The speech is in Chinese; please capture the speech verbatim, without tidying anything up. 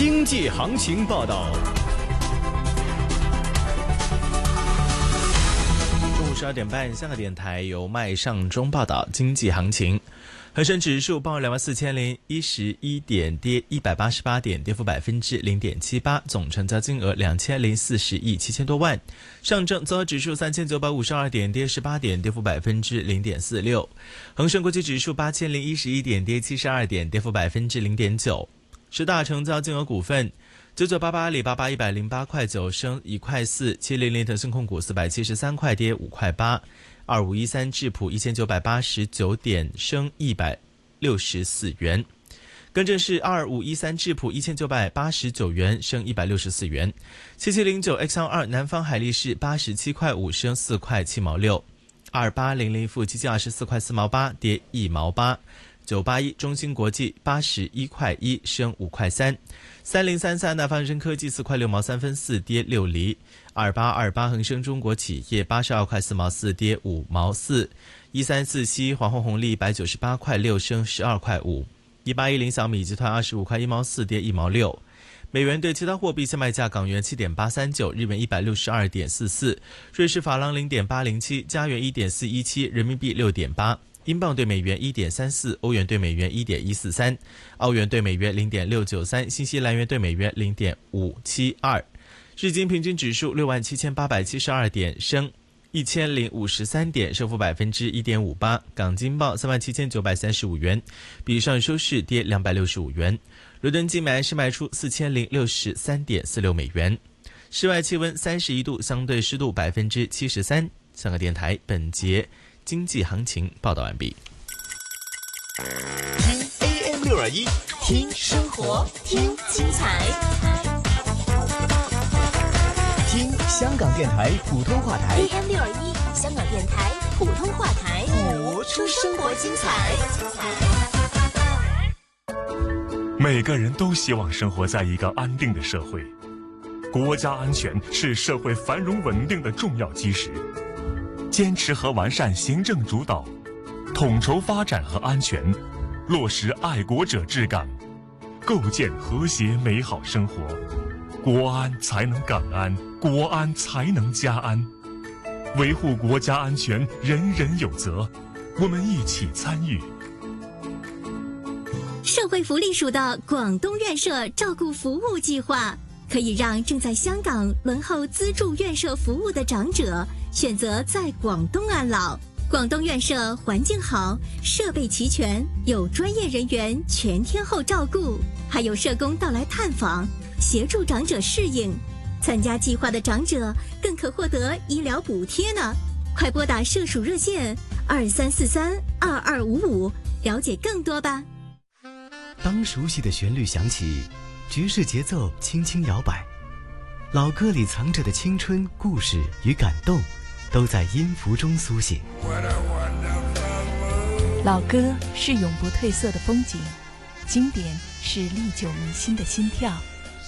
经济行情报道。中午十二点半，香港电台由麦尚中报道经济行情。恒生指数报两万四千零一十一点，跌一百八十八点，跌幅百分之零点七八，总成交金额两千零四十亿七千多万。上证综合指数三千九百五十二点，跌十八点，跌幅百分之零点四六。恒生国际指数八千零一十一点，跌七十二点，跌幅百分之零点九。十大成交金额股份：九九八八阿里巴巴一百零八块九，升一块四；七零零腾讯控股四百七十三块，跌五块八。二五一三智普一千九百八十九点，升一百六十四元。更正是二五一三智普一千九百八十九元，升一百六十四元。七七零九 X 二南方海力士八十七块五，升四块七毛六。二八零零富基金二十四块四毛八，跌一毛八。九八一中芯国际八十一块一，升五块三。三零三三大方生科技四块六毛三分四，跌六厘。二八二八恒生中国企业八十二块四毛四，跌五毛四。一三四七华虹红利一百九十八块六，升十二块五。一八一零小米集团二十五块一毛四，跌一毛六。美元对其他货币现卖价：港元七点八三九，日元一百六十二点四四，瑞士法郎零点八零七，加元一点四一七，人民币六点八。英镑对美元一点三四，欧元对美元一点一四三，澳元对美元零点六九三，新西兰元对美元零点五七二。日经平均指数六万七千八百七十二点，升一千零五十三点，升幅百分之一点五八。港金报三万七千九百三十五元，比上收市跌两百六十五元。伦敦金每安士卖出四千零六十三点四六美元。室外气温三十一度，相对湿度百分之七十三。香港电台本节经济行情报道完毕。 听 A M 六二一，听生活，听精彩，听香港电台普通话台 A M 六二一，香港电台普通话台， 活出生活精彩。 每个人都希望生活在一个安定的社会，国家安全是社会繁荣稳定的重要基石。坚持和完善行政主导，统筹发展和安全，落实爱国者治港，构建和谐美好生活。国安才能港安，国安才能家安。维护国家安全，人人有责，我们一起参与。 社会福利署的广东院舍照顾服务计划，可以让正在香港轮候资助院舍服务的长者选择在广东安老。广东院舍环境好，设备齐全，有专业人员全天候照顾，还有社工到来探访，协助长者适应。参加计划的长者更可获得医疗补贴呢。快拨打社署热线二三四三二二五五，了解更多吧。 当熟悉的旋律响起，爵士节奏轻轻摇摆，老歌里藏着的青春故事与感动都在音符中苏醒。 老歌是永不褪色的风景，经典是历久弥新的心跳。